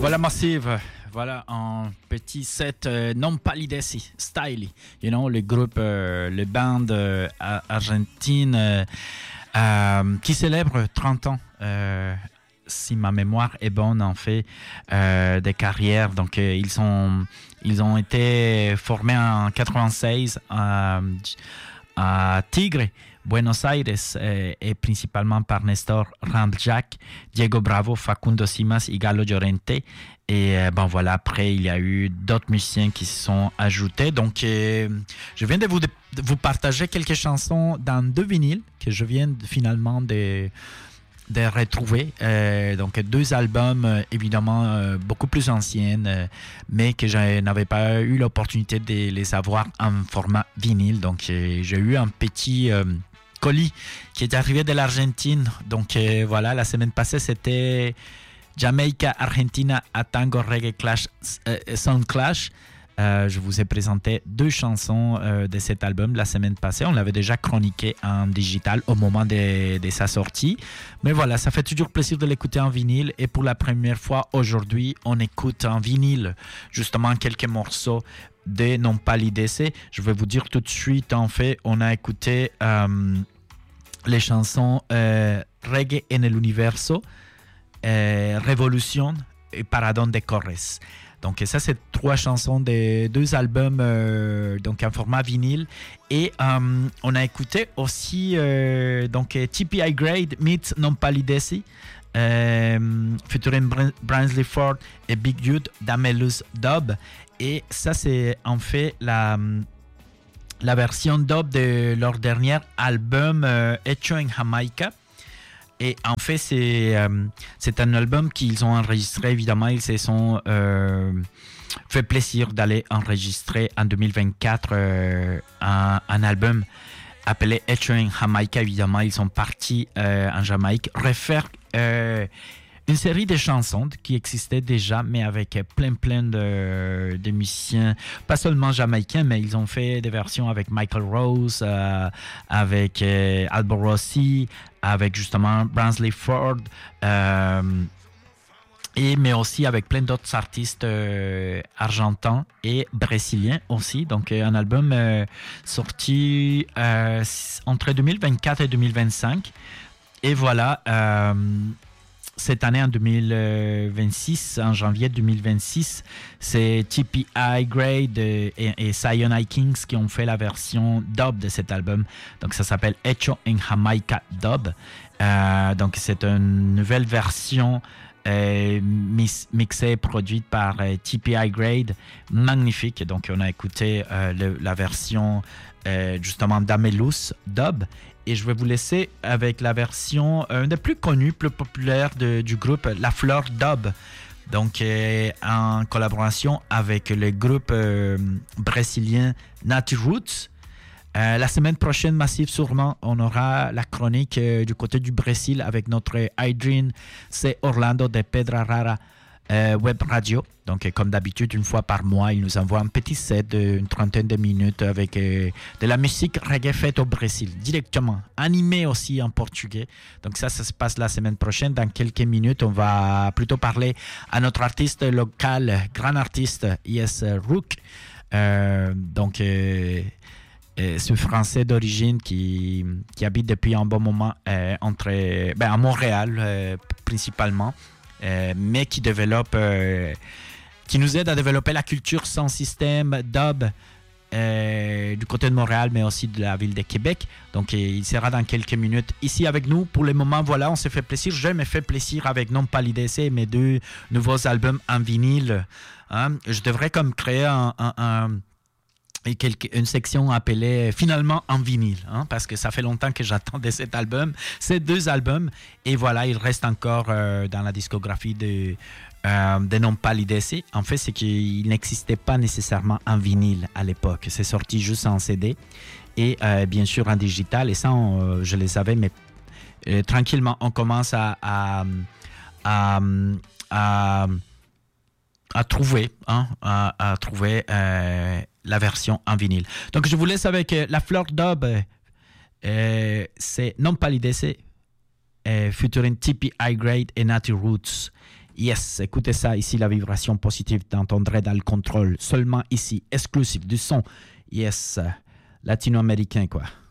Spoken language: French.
Voilà Massive, voilà un petit set non palidesi, style, you know, le groupe, le band argentine qui célèbre 30 ans, si ma mémoire est bonne, en fait, des carrières. Donc ils ont été formés en 96 à Tigre, Buenos Aires, et principalement par Nestor Randjak, Diego Bravo, Facundo Simas et Galo Llorente. Et bon voilà, après il y a eu d'autres musiciens qui se sont ajoutés. Donc je viens de vous partager quelques chansons dans 2 vinyles que je viens finalement de retrouver. Donc 2 albums évidemment beaucoup plus anciennes, mais que je n'avais pas eu l'opportunité de les avoir en format vinyle. Donc j'ai eu un petit colis qui est arrivé de l'Argentine. Donc voilà, la semaine passée c'était Jamaica Argentina a Tango Reggae Clash, Sound Clash. Je vous ai présenté 2 chansons de cet album la semaine passée. On l'avait déjà chroniqué en digital au moment de sa sortie. Mais voilà, ça fait toujours plaisir de l'écouter en vinyle. Et pour la première fois aujourd'hui, on écoute en vinyle justement quelques morceaux de Non Palidece. Je vais vous dire tout de suite, en fait, on a écouté les chansons Reggae en el Universo, Révolution et Paradón de Corres. Donc ça, c'est 3 chansons de 2 albums donc en format vinyle. Et on a écouté aussi donc TPI Grade meets Non Palidesi, featuring Bransley Ford et Big Dude d'Amelus Dub. Et ça, c'est en fait la version dub de leur dernier album Hecho en Jamaica. Et en fait, c'est un album qu'ils ont enregistré, évidemment. Ils se sont fait plaisir d'aller enregistrer en 2024 un album appelé Hecho en Jamaica. Évidemment, ils sont partis en Jamaïque refaire une série de chansons qui existaient déjà, mais avec plein de musiciens, pas seulement jamaïcains, mais ils ont fait des versions avec Michael Rose, avec Albo Rossi, avec justement Bransley Ford, mais aussi avec plein d'autres artistes argentins et brésiliens aussi. Donc un album sorti entre 2024 et 2025. Et voilà, cette année en 2026, en janvier 2026, c'est TPI Grade et Cyanide Kings qui ont fait la version dub de cet album. Donc ça s'appelle Hecho en Jamaica Dub. Donc c'est une nouvelle version mixée et produite par TPI Grade, magnifique. Donc on a écouté la version justement d'Amelus Dub. Et je vais vous laisser avec la version des plus connues, plus populaire du groupe La Flor Dub. Donc, en collaboration avec le groupe brésilien Nati Roots. La semaine prochaine, Massive, sûrement, on aura la chronique du côté du Brésil avec notre Adrien C. Orlando de Pedra Rara Web Radio. Donc, comme d'habitude, une fois par mois, il nous envoie un petit set d'une 30aine de minutes avec de la musique reggae faite au Brésil, directement, animée aussi en portugais. Donc ça se passe la semaine prochaine. Dans quelques minutes, on va plutôt parler à notre artiste local, grand artiste, Yes Rook. Donc, ce Français d'origine qui habite depuis un bon moment à Montréal, principalement. Mais qui développe, qui nous aide à développer la culture sans système dub du côté de Montréal, mais aussi de la ville de Québec. Donc, il sera dans quelques minutes ici avec nous. Pour le moment, voilà, on s'est fait plaisir. Je me fais plaisir avec Non Palidece et mes 2 nouveaux albums en vinyle. Hein? Je devrais comme créer une section appelée finalement en vinyle, hein, parce que ça fait longtemps que j'attendais cet album, ces 2 albums, et voilà, il reste encore dans la discographie de Non Palidece. En fait, c'est qu'il n'existait pas nécessairement en vinyle à l'époque, c'est sorti juste en CD et bien sûr en digital, et ça je les savais, mais tranquillement on commence à trouver la version en vinyle. Donc je vous laisse avec La Flor Dub, c'est Non Palidece, featuring TPI Grade et Nati Roots. Yes, écoutez ça, ici la vibration positive d'entendre dans le contrôle, seulement ici, exclusif du son, yes, latino-américain quoi.